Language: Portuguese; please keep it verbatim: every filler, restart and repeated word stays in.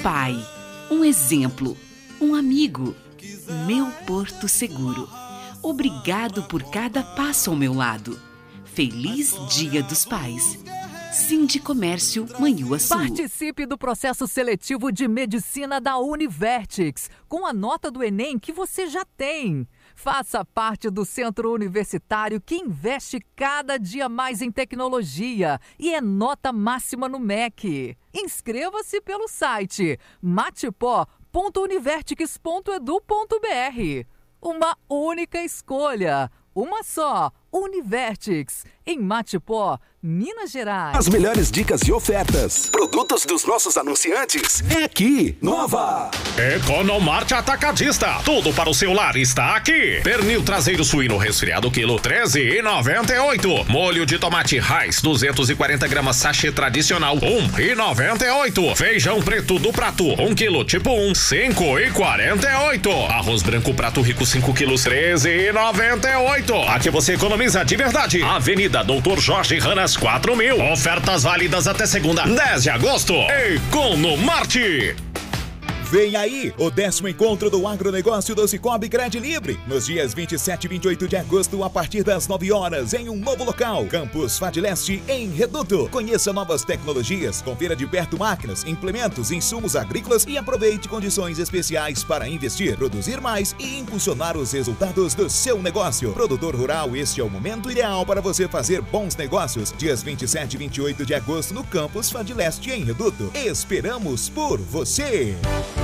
pai, um exemplo, um amigo, meu porto seguro. Obrigado por cada passo ao meu lado. Feliz Dia dos Pais. Sindicomércio Manhuaçu. Participe do processo seletivo de medicina da Univertix, com a nota do Enem que você já tem. Faça parte do centro universitário que investe cada dia mais em tecnologia e é nota máxima no M E C. Inscreva-se pelo site matipó ponto univertix ponto edu ponto br. Uma única escolha, uma só, Univertix, em Matipó, Minas Gerais. As melhores dicas e ofertas, produtos dos nossos anunciantes, é aqui, Nova! Economarte Atacadista, tudo para o seu lar está aqui. Pernil traseiro suíno resfriado quilo treze e noventa e oito. Molho de tomate Raiz duzentos e quarenta gramas sachê tradicional um e noventa e oito. Feijão preto do prato um quilo tipo um cinco e quarenta e oito. Arroz branco prato rico cinco quilos treze e noventa e oito. Aqui você economiza de verdade. Avenida Doutor Jorge Ranas quatro mil. Ofertas válidas até segunda, dez de agosto. Economarte. Vem aí o décimo encontro do agronegócio do Cicobi Cred Livre, nos dias vinte e sete e vinte e oito de agosto, a partir das nove horas, em um novo local, Campus Fadleste, em Reduto. Conheça novas tecnologias, confira de perto máquinas, implementos, insumos agrícolas e aproveite condições especiais para investir, produzir mais e impulsionar os resultados do seu negócio. Produtor rural, este é o momento ideal para você fazer bons negócios. Dias vinte e sete e vinte e oito de agosto no Campus Fadleste, em Reduto. Esperamos por você!